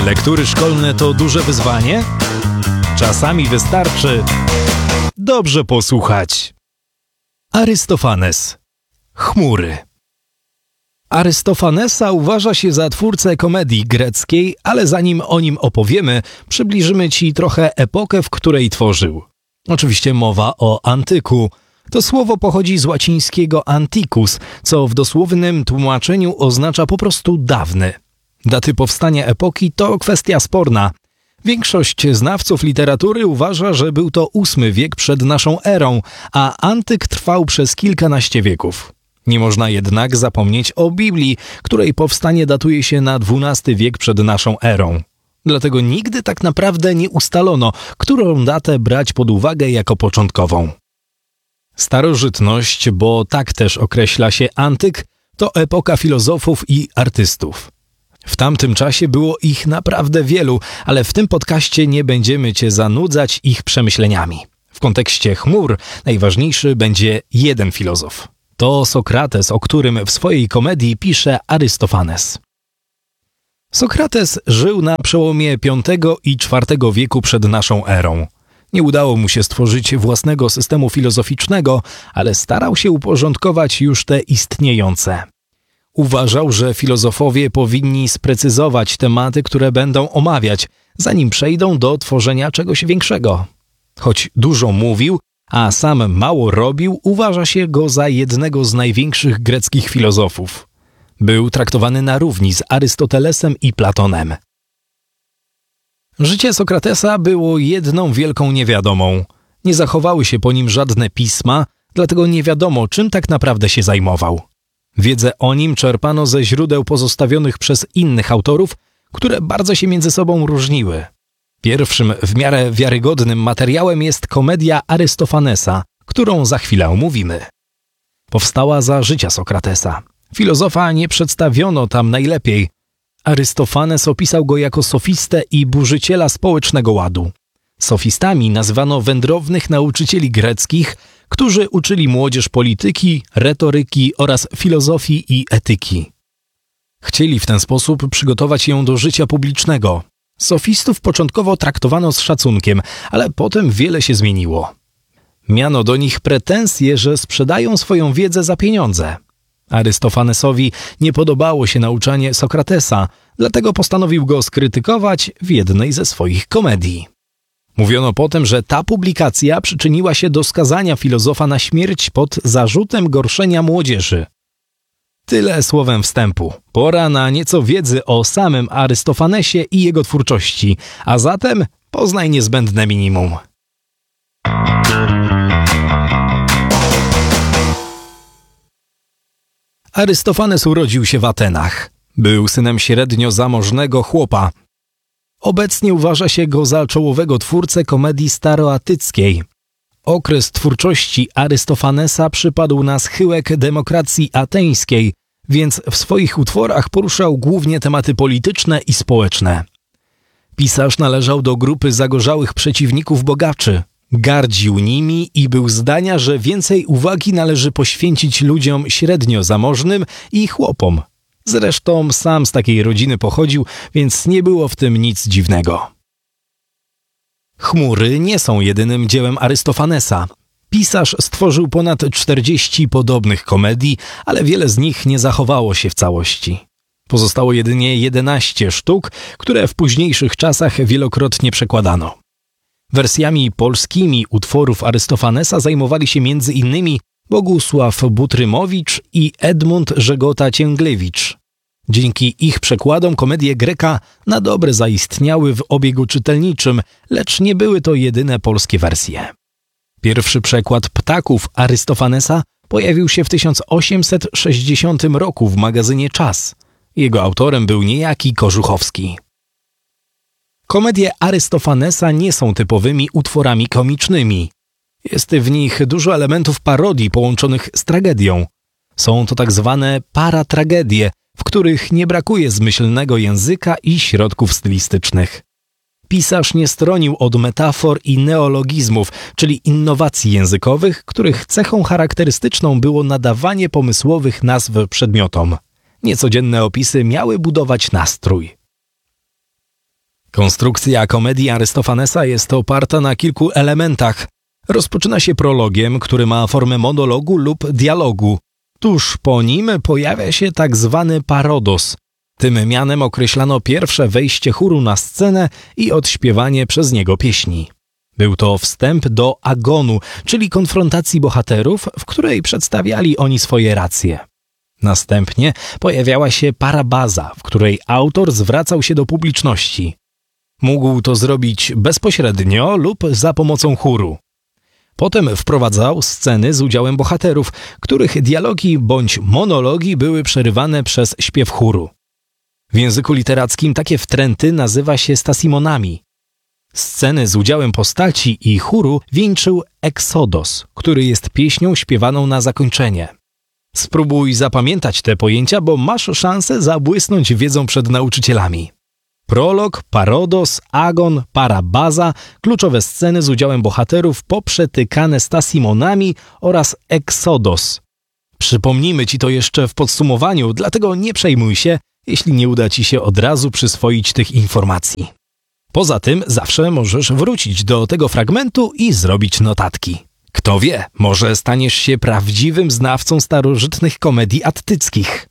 Lektury szkolne to duże wyzwanie? Czasami wystarczy dobrze posłuchać. Arystofanes. Chmury. Arystofanesa uważa się za twórcę komedii greckiej, ale zanim o nim opowiemy, przybliżymy Ci trochę epokę, w której tworzył. Oczywiście mowa o antyku. To słowo pochodzi z łacińskiego antiquus, co w dosłownym tłumaczeniu oznacza po prostu dawny. Daty powstania epoki to kwestia sporna. Większość znawców literatury uważa, że był to VIII wiek przed naszą erą, a antyk trwał przez kilkanaście wieków. Nie można jednak zapomnieć o Biblii, której powstanie datuje się na XII wiek przed naszą erą. Dlatego nigdy tak naprawdę nie ustalono, którą datę brać pod uwagę jako początkową. Starożytność, bo tak też określa się antyk, to epoka filozofów i artystów. W tamtym czasie było ich naprawdę wielu, ale w tym podcaście nie będziemy Cię zanudzać ich przemyśleniami. W kontekście chmur najważniejszy będzie jeden filozof. To Sokrates, o którym w swojej komedii pisze Arystofanes. Sokrates żył na przełomie V i IV wieku przed naszą erą. Nie udało mu się stworzyć własnego systemu filozoficznego, ale starał się uporządkować już te istniejące. Uważał, że filozofowie powinni sprecyzować tematy, które będą omawiać, zanim przejdą do tworzenia czegoś większego. Choć dużo mówił, a sam mało robił, uważa się go za jednego z największych greckich filozofów. Był traktowany na równi z Arystotelesem i Platonem. Życie Sokratesa było jedną wielką niewiadomą. Nie zachowały się po nim żadne pisma, dlatego nie wiadomo, czym tak naprawdę się zajmował. Wiedzę o nim czerpano ze źródeł pozostawionych przez innych autorów, które bardzo się między sobą różniły. Pierwszym w miarę wiarygodnym materiałem jest komedia Arystofanesa, którą za chwilę omówimy. Powstała za życia Sokratesa. Filozofa nie przedstawiono tam najlepiej. Arystofanes opisał go jako sofistę i burzyciela społecznego ładu. Sofistami nazywano wędrownych nauczycieli greckich, którzy uczyli młodzież polityki, retoryki oraz filozofii i etyki. Chcieli w ten sposób przygotować ją do życia publicznego. Sofistów początkowo traktowano z szacunkiem, ale potem wiele się zmieniło. Miano do nich pretensje, że sprzedają swoją wiedzę za pieniądze. Arystofanesowi nie podobało się nauczanie Sokratesa, dlatego postanowił go skrytykować w jednej ze swoich komedii. Mówiono potem, że ta publikacja przyczyniła się do skazania filozofa na śmierć pod zarzutem gorszenia młodzieży. Tyle słowem wstępu. Pora na nieco wiedzy o samym Arystofanesie i jego twórczości, a zatem poznaj niezbędne minimum. Arystofanes urodził się w Atenach. Był synem średnio zamożnego chłopa. Obecnie uważa się go za czołowego twórcę komedii staroatyckiej. Okres twórczości Arystofanesa przypadł na schyłek demokracji ateńskiej, więc w swoich utworach poruszał głównie tematy polityczne i społeczne. Pisarz należał do grupy zagorzałych przeciwników bogaczy. Gardził nimi i był zdania, że więcej uwagi należy poświęcić ludziom średnio zamożnym i chłopom. Zresztą sam z takiej rodziny pochodził, więc nie było w tym nic dziwnego. Chmury nie są jedynym dziełem Arystofanesa. Pisarz stworzył ponad 40 podobnych komedii, ale wiele z nich nie zachowało się w całości. Pozostało jedynie 11 sztuk, które w późniejszych czasach wielokrotnie przekładano. Wersjami polskimi utworów Arystofanesa zajmowali się m.in. Bogusław Butrymowicz i Edmund Żegota-Cięglewicz. Dzięki ich przekładom komedie Greka na dobre zaistniały w obiegu czytelniczym, lecz nie były to jedyne polskie wersje. Pierwszy przekład Ptaków Arystofanesa pojawił się w 1860 roku w magazynie Czas. Jego autorem był niejaki Korzuchowski. Komedie Arystofanesa nie są typowymi utworami komicznymi. Jest w nich dużo elementów parodii połączonych z tragedią. Są to tak zwane paratragedie, w których nie brakuje zmyślnego języka i środków stylistycznych. Pisarz nie stronił od metafor i neologizmów, czyli innowacji językowych, których cechą charakterystyczną było nadawanie pomysłowych nazw przedmiotom. Niecodzienne opisy miały budować nastrój. Konstrukcja komedii Arystofanesa jest oparta na kilku elementach. Rozpoczyna się prologiem, który ma formę monologu lub dialogu. Tuż po nim pojawia się tak zwany parodos. Tym mianem określano pierwsze wejście chóru na scenę i odśpiewanie przez niego pieśni. Był to wstęp do agonu, czyli konfrontacji bohaterów, w której przedstawiali oni swoje racje. Następnie pojawiała się parabaza, w której autor zwracał się do publiczności. Mógł to zrobić bezpośrednio lub za pomocą chóru. Potem wprowadzał sceny z udziałem bohaterów, których dialogi bądź monologi były przerywane przez śpiew chóru. W języku literackim takie wtręty nazywa się stasimonami. Sceny z udziałem postaci i chóru wieńczył eksodos, który jest pieśnią śpiewaną na zakończenie. Spróbuj zapamiętać te pojęcia, bo masz szansę zabłysnąć wiedzą przed nauczycielami. Prolog, parodos, agon, parabaza, kluczowe sceny z udziałem bohaterów poprzetykane stasimonami oraz eksodos. Przypomnimy ci to jeszcze w podsumowaniu, dlatego nie przejmuj się, jeśli nie uda ci się od razu przyswoić tych informacji. Poza tym zawsze możesz wrócić do tego fragmentu i zrobić notatki. Kto wie, może staniesz się prawdziwym znawcą starożytnych komedii attyckich.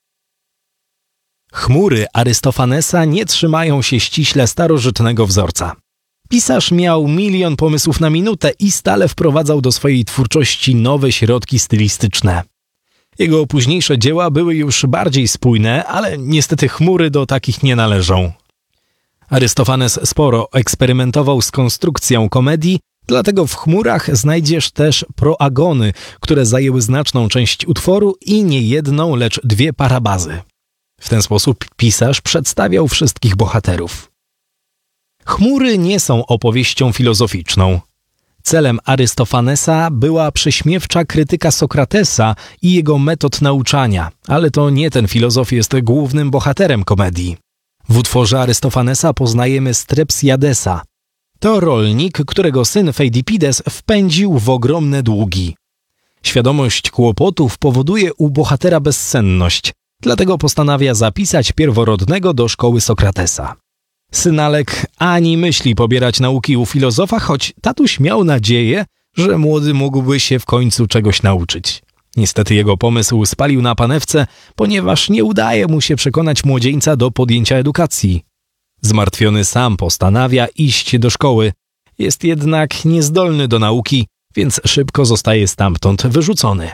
Chmury Arystofanesa nie trzymają się ściśle starożytnego wzorca. Pisarz miał 1 000 000 pomysłów na minutę i stale wprowadzał do swojej twórczości nowe środki stylistyczne. Jego późniejsze dzieła były już bardziej spójne, ale niestety chmury do takich nie należą. Arystofanes sporo eksperymentował z konstrukcją komedii, dlatego w chmurach znajdziesz też proagony, które zajęły znaczną część utworu i nie jedną, lecz 2 parabazy. W ten sposób pisarz przedstawiał wszystkich bohaterów. Chmury nie są opowieścią filozoficzną. Celem Arystofanesa była prześmiewcza krytyka Sokratesa i jego metod nauczania, ale to nie ten filozof jest głównym bohaterem komedii. W utworze Arystofanesa poznajemy Strepsiadesa. To rolnik, którego syn Feidipides wpędził w ogromne długi. Świadomość kłopotów powoduje u bohatera bezsenność, dlatego postanawia zapisać pierworodnego do szkoły Sokratesa. Synalek ani myśli pobierać nauki u filozofa, choć tatuś miał nadzieję, że młody mógłby się w końcu czegoś nauczyć. Niestety jego pomysł spalił na panewce, ponieważ nie udaje mu się przekonać młodzieńca do podjęcia edukacji. Zmartwiony sam postanawia iść do szkoły. Jest jednak niezdolny do nauki, więc szybko zostaje stamtąd wyrzucony.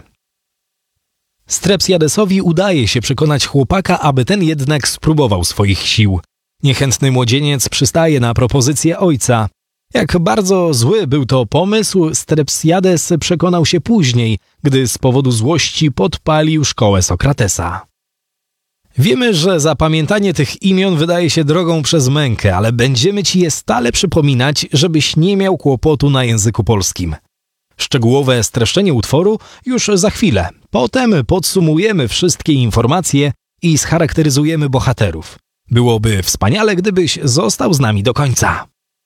Strepsiadesowi udaje się przekonać chłopaka, aby ten jednak spróbował swoich sił. Niechętny młodzieniec przystaje na propozycję ojca. Jak bardzo zły był to pomysł, Strepsiades przekonał się później, gdy z powodu złości podpalił szkołę Sokratesa. Wiemy, że zapamiętanie tych imion wydaje się drogą przez mękę, ale będziemy ci je stale przypominać, żebyś nie miał kłopotu na języku polskim. Szczegółowe streszczenie utworu już za chwilę. Potem podsumujemy wszystkie informacje i scharakteryzujemy bohaterów. Byłoby wspaniale, gdybyś został z nami do końca.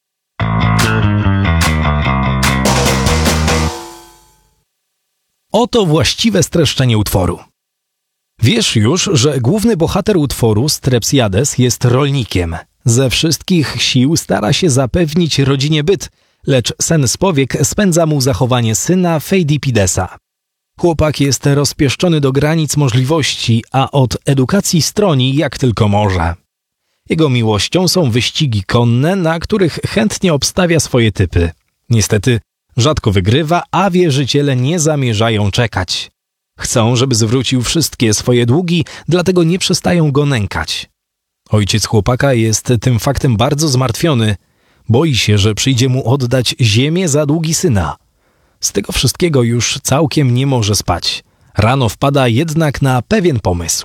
Oto właściwe streszczenie utworu. Wiesz już, że główny bohater utworu, Strepsiades, jest rolnikiem. Ze wszystkich sił stara się zapewnić rodzinie byt, lecz sen z powiek spędza mu zachowanie syna Feidipidesa. Chłopak jest rozpieszczony do granic możliwości, a od edukacji stroni jak tylko może. Jego miłością są wyścigi konne, na których chętnie obstawia swoje typy. Niestety rzadko wygrywa, a wierzyciele nie zamierzają czekać. Chcą, żeby zwrócił wszystkie swoje długi, dlatego nie przestają go nękać. Ojciec chłopaka jest tym faktem bardzo zmartwiony. Boi się, że przyjdzie mu oddać ziemię za długi syna. Z tego wszystkiego już całkiem nie może spać. Rano wpada jednak na pewien pomysł.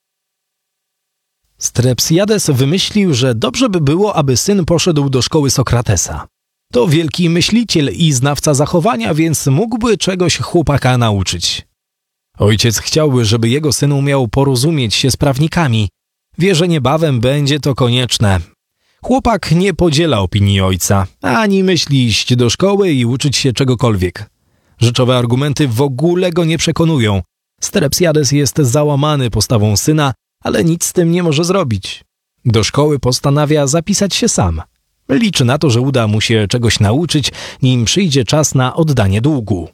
Strepsiades wymyślił, że dobrze by było, aby syn poszedł do szkoły Sokratesa. To wielki myśliciel i znawca zachowania, więc mógłby czegoś chłopaka nauczyć. Ojciec chciałby, żeby jego syn umiał porozumieć się z prawnikami. Wie, że niebawem będzie to konieczne. Chłopak nie podziela opinii ojca, ani myśli iść do szkoły i uczyć się czegokolwiek. Rzeczowe argumenty w ogóle go nie przekonują. Strepsiades jest załamany postawą syna, ale nic z tym nie może zrobić. Do szkoły postanawia zapisać się sam. Liczy na to, że uda mu się czegoś nauczyć, nim przyjdzie czas na oddanie długu.